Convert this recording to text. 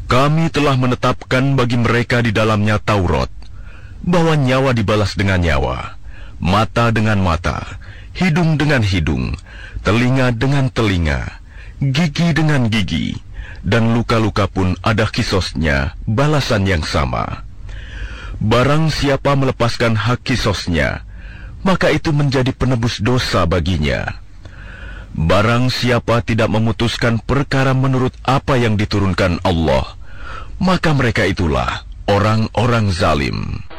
Kami telah menetapkan bagi mereka di dalamnya Taurat, bahwa nyawa dibalas dengan nyawa, mata dengan mata, hidung dengan hidung, telinga dengan telinga, gigi dengan gigi, dan luka-luka pun ada kisosnya, balasan yang sama. Barang siapa melepaskan hak kisosnya, maka itu menjadi penebus dosa baginya. Barang siapa tidak memutuskan perkara menurut apa yang diturunkan Allah, maka mereka itulah orang-orang zalim.